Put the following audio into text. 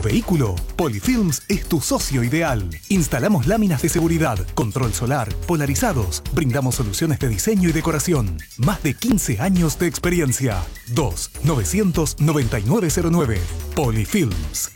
vehículo? Polyfilms es tu socio ideal. Instalamos láminas de seguridad, control solar, polarizados. Brindamos soluciones de diseño y decoración. Más de 15 años de experiencia. 2-900-9909. Polyfilms.